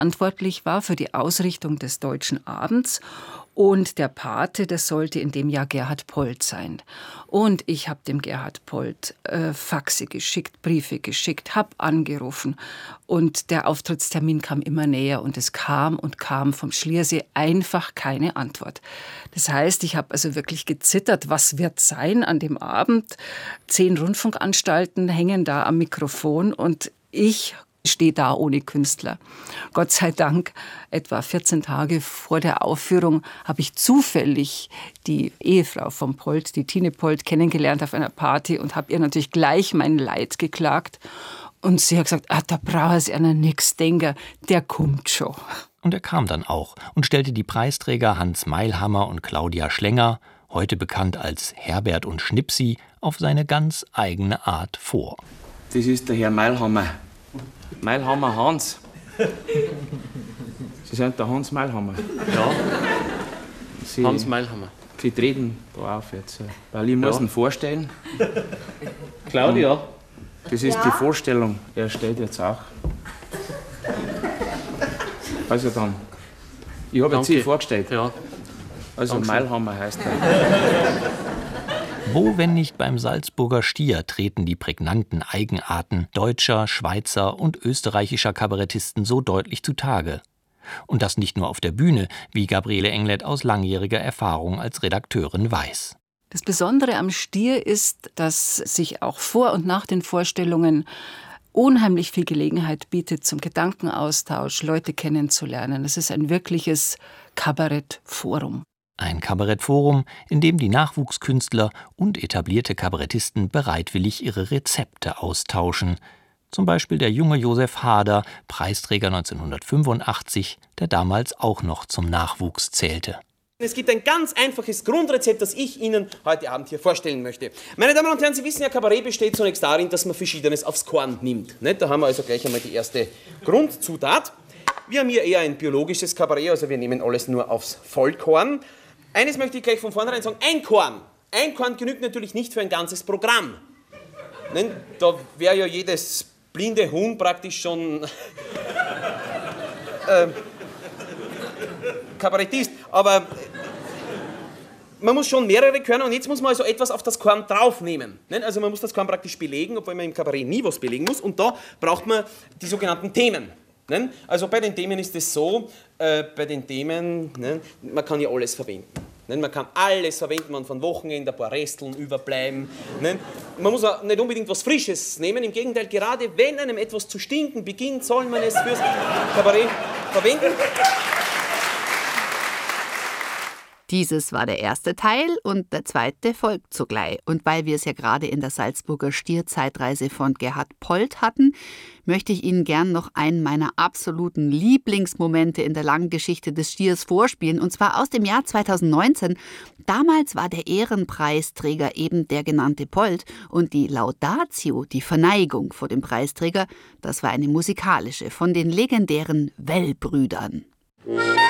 verantwortlich war für die Ausrichtung des Deutschen Abends. Und der Pate, das sollte in dem Jahr Gerhard Polt sein. Und ich habe dem Gerhard Polt Faxe geschickt, Briefe geschickt, habe angerufen. Und der Auftrittstermin kam immer näher und es kam und kam vom Schliersee einfach keine Antwort. Das heißt, ich habe also wirklich gezittert, was wird sein an dem Abend? 10 Rundfunkanstalten hängen da am Mikrofon und ich stehe da ohne Künstler. Gott sei Dank, etwa 14 Tage vor der Aufführung habe ich zufällig die Ehefrau von Polt, die Tine Polt, kennengelernt auf einer Party und habe ihr natürlich gleich mein Leid geklagt. Und sie hat gesagt, da braucht sie einer nix denken, der kommt schon. Und er kam dann auch und stellte die Preisträger Hans Meilhammer und Claudia Schlenger, heute bekannt als Herbert und Schnipsi, auf seine ganz eigene Art vor. Das ist der Herr Meilhammer. Meilhammer Hans. Sie sind der Hans Meilhammer. Ja, Hans Meilhammer. Sie treten da auf jetzt. Weil ich muss ihn vorstellen. Claudia? Das ist die Vorstellung. Er steht jetzt auch. Also dann. Ich habe jetzt Sie vorgestellt. Ja. Also Meilhammer heißt er. Wo, wenn nicht beim Salzburger Stier, treten die prägnanten Eigenarten deutscher, Schweizer und österreichischer Kabarettisten so deutlich zutage. Und das nicht nur auf der Bühne, wie Gabriele Englert aus langjähriger Erfahrung als Redakteurin weiß. Das Besondere am Stier ist, dass sich auch vor und nach den Vorstellungen unheimlich viel Gelegenheit bietet zum Gedankenaustausch, Leute kennenzulernen. Es ist ein wirkliches Kabarettforum. Ein Kabarettforum, in dem die Nachwuchskünstler und etablierte Kabarettisten bereitwillig ihre Rezepte austauschen. Zum Beispiel der junge Josef Hader, Preisträger 1985, der damals auch noch zum Nachwuchs zählte. Es gibt ein ganz einfaches Grundrezept, das ich Ihnen heute Abend hier vorstellen möchte. Meine Damen und Herren, Sie wissen ja, Kabarett besteht zunächst darin, dass man Verschiedenes aufs Korn nimmt. Da haben wir also gleich einmal die erste Grundzutat. Wir haben hier eher ein biologisches Kabarett, also wir nehmen alles nur aufs Vollkorn. Eines möchte ich gleich von vornherein sagen, ein Korn. Ein Korn genügt natürlich nicht für ein ganzes Programm. Da wäre ja jedes blinde Huhn praktisch schon Kabarettist. Aber man muss schon mehrere Körner und jetzt muss man also etwas auf das Korn draufnehmen. Also man muss das Korn praktisch belegen, obwohl man im Kabarett nie was belegen muss. Und da braucht man die sogenannten Themen. Also bei den Themen ist es so, man kann ja alles verwenden. Man kann alles verwenden, man von Wochenende ein paar Resteln überbleiben. Man muss auch nicht unbedingt was Frisches nehmen, im Gegenteil, gerade wenn einem etwas zu stinken beginnt, soll man es fürs Kabarett verwenden. Dieses war der erste Teil und der zweite folgt sogleich. Und weil wir es ja gerade in der Salzburger Stier-Zeitreise von Gerhard Polt hatten, möchte ich Ihnen gern noch einen meiner absoluten Lieblingsmomente in der langen Geschichte des Stiers vorspielen. Und zwar aus dem Jahr 2019. Damals war der Ehrenpreisträger eben der genannte Polt. Und die Laudatio, die Verneigung vor dem Preisträger, das war eine musikalische von den legendären Well-Brüdern.